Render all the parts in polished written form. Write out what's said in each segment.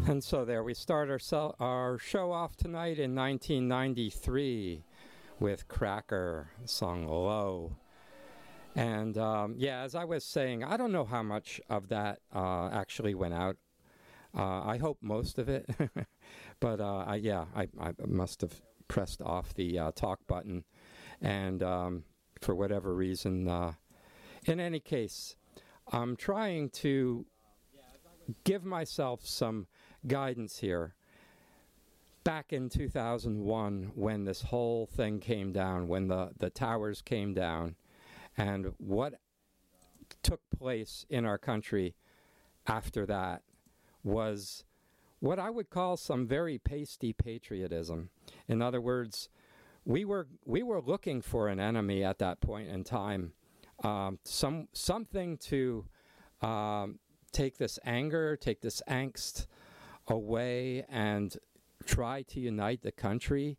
And so there we start our show off tonight in 1993 with Cracker, the song Low. And as I was saying, I don't know how much of that actually went out. I hope most of it. But I must have pressed off the talk button. And for whatever reason, in any case, I'm trying to give myself some guidance here. Back in 2001, when this whole thing came down, when the towers came down, and what took place in our country after that was what I would call some very pasty patriotism. In other words, we were looking for an enemy at that point in time, something to take this anger, take this angst away and try to unite the country.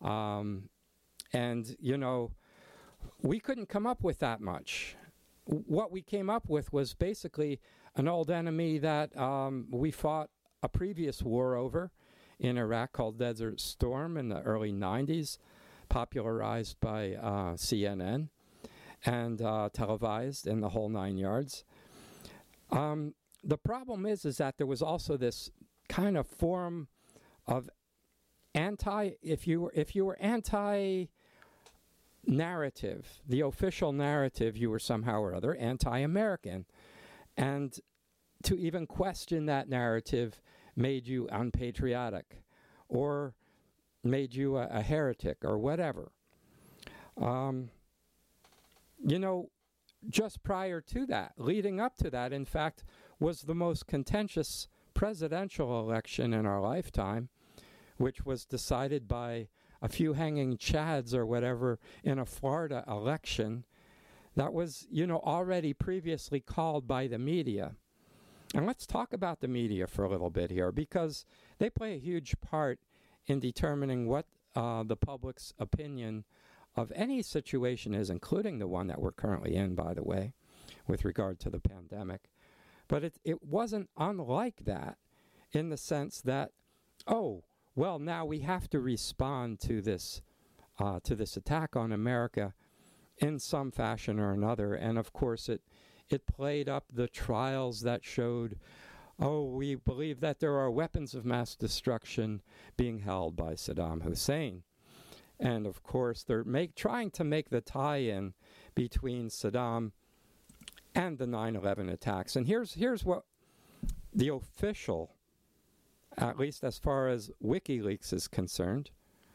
And, we couldn't come up with that much. What we came up with was basically an old enemy that we fought a previous war over in Iraq called Desert Storm in the early 90s, popularized by CNN and televised in the whole 9 yards. The problem is that there was also this kind of form of if you were anti-narrative, the official narrative, you were somehow or other anti-American. And to even question that narrative made you unpatriotic or made you a heretic or whatever. Just prior to that, leading up to that, in fact, was the most contentious presidential election in our lifetime, which was decided by a few hanging chads or whatever in a Florida election that was, already previously called by the media. And let's talk about the media for a little bit here, because they play a huge part in determining what the public's opinion of any situation is, including the one that we're currently in, by the way, with regard to the pandemic. But it wasn't unlike that in the sense that, now we have to respond to this attack on America in some fashion or another. And of course, it played up the trials that showed, we believe that there are weapons of mass destruction being held by Saddam Hussein. And of course, they're trying to make the tie-in between Saddam and the 9/11 attacks. And here's what the official, at least as far as WikiLeaks is concerned,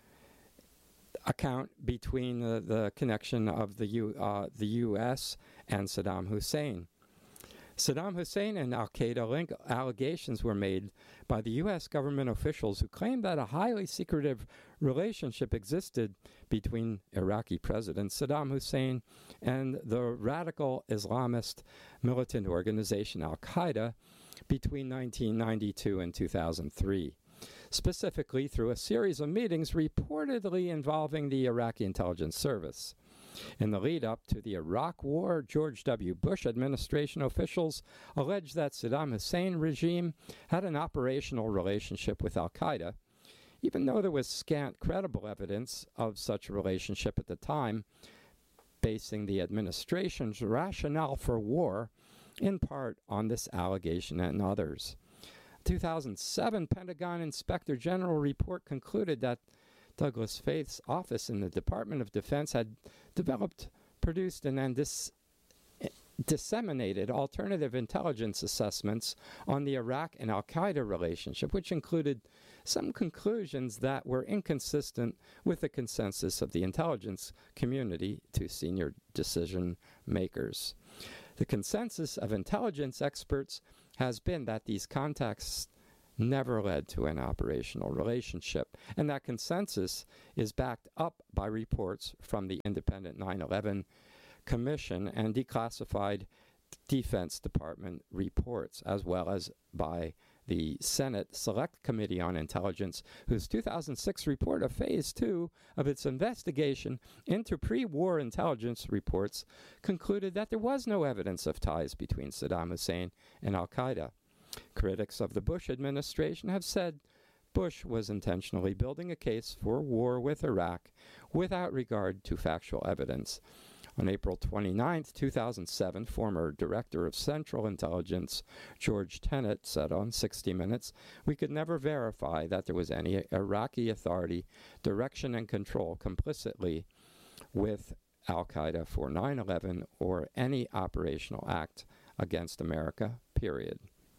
account between the connection of the U.S. and Saddam Hussein. Saddam Hussein and al-Qaeda link allegations were made by the U.S. government officials who claimed that a highly secretive relationship existed between Iraqi President Saddam Hussein and the radical Islamist militant organization al-Qaeda between 1992 and 2003, specifically through a series of meetings reportedly involving the Iraqi intelligence service. In the lead-up to the Iraq War, George W. Bush administration officials alleged that Saddam Hussein regime had an operational relationship with al-Qaeda, even though there was scant credible evidence of such a relationship at the time, basing the administration's rationale for war in part on this allegation and others. 2007 Pentagon Inspector General report concluded that Douglas Faith's office in the Department of Defense had developed, produced, and then disseminated alternative intelligence assessments on the Iraq and al-Qaeda relationship, which included some conclusions that were inconsistent with the consensus of the intelligence community to senior decision makers. The consensus of intelligence experts has been that these contacts never led to an operational relationship, and that consensus is backed up by reports from the independent 9/11 Commission and declassified Defense Department reports, as well as by the Senate Select Committee on Intelligence, whose 2006 report of Phase 2 of its investigation into pre-war intelligence reports concluded that there was no evidence of ties between Saddam Hussein and al-Qaeda. Critics of the Bush administration have said Bush was intentionally building a case for war with Iraq without regard to factual evidence. On April 29, 2007, former Director of Central Intelligence George Tenet said on 60 Minutes, "We could never verify that there was any Iraqi authority, direction, and control complicitly with al-Qaeda for 9/11 or any operational act against America, period."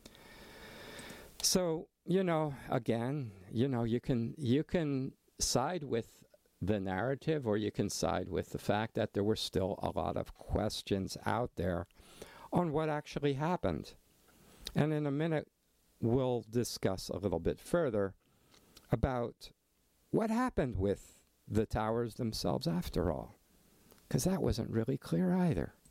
So, again, you can side with the narrative, or you can side with the fact that there were still a lot of questions out there on what actually happened. And in a minute, we'll discuss a little bit further about what happened with the towers themselves after all, because that wasn't really clear either.